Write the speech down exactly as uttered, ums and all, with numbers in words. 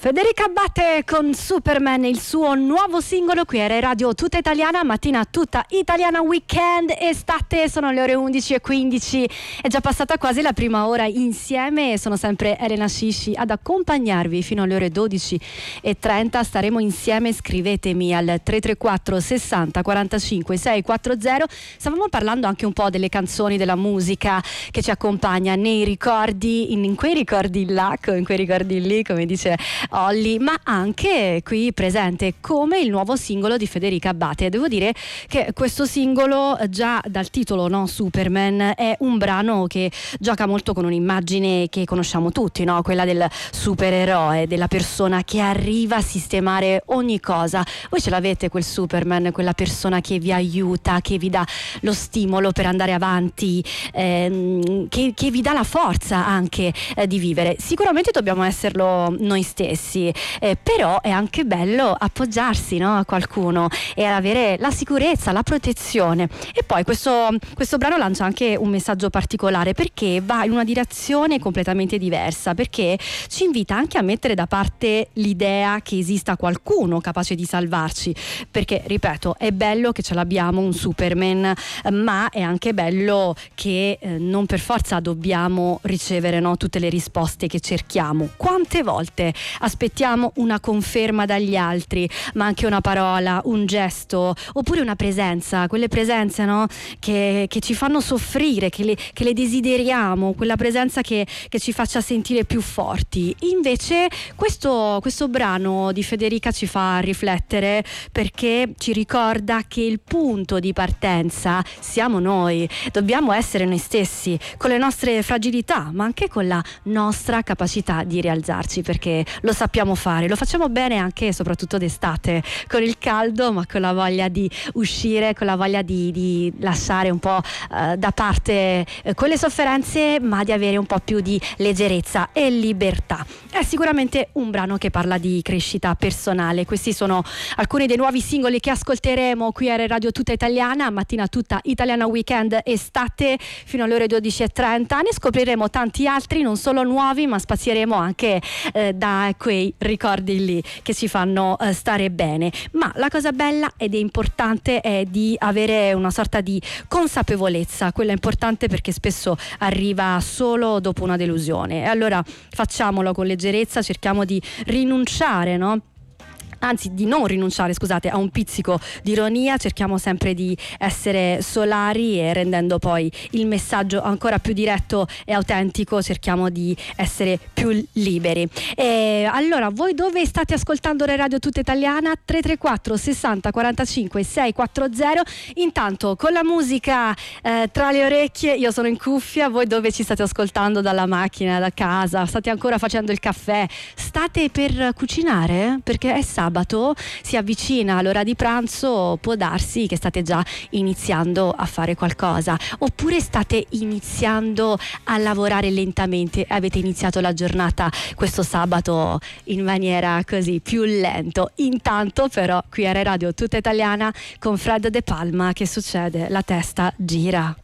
Federica Abate con Superman, il suo nuovo singolo qui a Rai Radio Tutta Italiana, mattina tutta italiana, weekend, estate, sono le ore undici e quindici, è già passata quasi la prima ora insieme, sono sempre Elena Scisci ad accompagnarvi fino alle ore dodici e trenta, staremo insieme, scrivetemi al tre tre quattro sessanta quarantacinque seicentoquaranta. Stavamo parlando anche un po' delle canzoni, della musica che ci accompagna nei ricordi, in, in quei ricordi là, in quei ricordi lì, come dice Olli, ma anche qui presente come il nuovo singolo di Federica Abate. Devo dire che questo singolo, già dal titolo, no, Superman, è un brano che gioca molto con un'immagine che conosciamo tutti, no? Quella del supereroe, della persona che arriva a sistemare ogni cosa. Voi ce l'avete quel Superman, quella persona che vi aiuta, che vi dà lo stimolo per andare avanti, ehm, che, che vi dà la forza anche eh, di vivere. Sicuramente dobbiamo esserlo noi stessi, eh, però è anche bello appoggiarsi, no, a qualcuno e avere la sicurezza, la protezione. E poi questo, questo brano lancia anche un messaggio particolare, perché va in una direzione completamente diversa, perché ci invita anche a mettere da parte l'idea che esista qualcuno capace di salvarci, perché ripeto, è bello che ce l'abbiamo un Superman, ma è anche bello che eh, non per forza dobbiamo ricevere, no, tutte le risposte che cerchiamo. Quante volte aspettiamo una conferma dagli altri, ma anche una parola, un gesto, oppure una presenza, quelle presenze, no, che, che ci fanno soffrire, che le, che le desideriamo, quella presenza che, che ci faccia sentire più forti. Invece questo, questo brano di Federica ci fa riflettere, perché ci ricorda che il punto di partenza siamo noi, dobbiamo essere noi stessi, con le nostre fragilità, ma anche con la nostra capacità di rialzarci, perché lo sappiamo fare, lo facciamo bene anche e soprattutto d'estate, con il caldo, ma con la voglia di uscire, con la voglia di, di lasciare un po' eh, da parte eh, quelle sofferenze, ma di avere un po' più di leggerezza e libertà. È sicuramente un brano che parla di crescita personale. Questi sono alcuni dei nuovi singoli che ascolteremo qui a Radio Tutta Italiana, mattina tutta italiana, weekend, estate, fino alle ore dodici e trenta. Ne scopriremo tanti altri, non solo nuovi, ma spazieremo anche eh, da quei ricordi lì che ci fanno eh, stare bene. Ma la cosa bella ed è importante è di avere una sorta di consapevolezza, quella è importante perché spesso arriva solo dopo una delusione, e allora facciamolo con leggerezza, cerchiamo di rinunciare, no? Anzi di non rinunciare, scusate, a un pizzico di ironia, cerchiamo sempre di essere solari e rendendo poi il messaggio ancora più diretto e autentico, cerchiamo di essere più liberi. E allora, voi dove state ascoltando la Radio Tutta Italiana? tre tre quattro sessanta quarantacinque seicentoquaranta. Intanto con la musica eh, tra le orecchie, io sono in cuffia, voi dove ci state ascoltando? Dalla macchina, da casa, state ancora facendo il caffè, state per cucinare? Perché è sabato, si avvicina l'ora di pranzo, può darsi che state già iniziando a fare qualcosa, oppure state iniziando a lavorare lentamente, avete iniziato la giornata questo sabato in maniera così più lento. Intanto però qui a Radio Tutta Italiana con Fred De Palma, che succede? La testa gira.